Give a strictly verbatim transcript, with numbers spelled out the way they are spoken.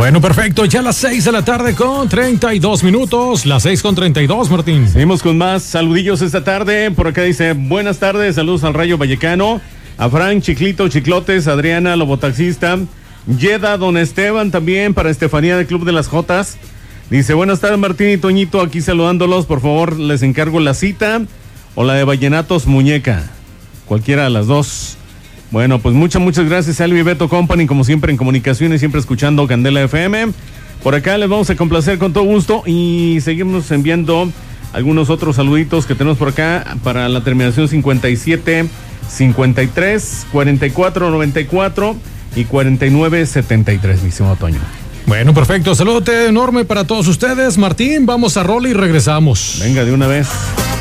Bueno, perfecto, ya las seis de la tarde con treinta y dos minutos, las seis con treinta y dos, Martín. Seguimos con más saludillos esta tarde. Por acá dice, buenas tardes, saludos al Rayo Vallecano, a Frank, Chiclito, Chiclotes, Adriana, Lobotaxista, Yeda, Don Esteban también, para Estefanía del Club de las Jotas. Dice, buenas tardes Martín y Toñito, aquí saludándolos, por favor les encargo la cita o la de Vallenatos Muñeca, cualquiera de las dos. Bueno, pues muchas, muchas gracias a Elvi Beto Company, como siempre en comunicaciones, siempre escuchando Candela F M. Por acá les vamos a complacer con todo gusto y seguimos enviando algunos otros saluditos que tenemos por acá para la terminación cincuenta y siete, cincuenta y tres, cuarenta y cuatro, noventa y cuatro y cuarenta y nueve, setenta y tres, mi estimado Toño. Bueno, perfecto, saludote enorme para todos ustedes. Martín, vamos a rola y regresamos. Venga, de una vez.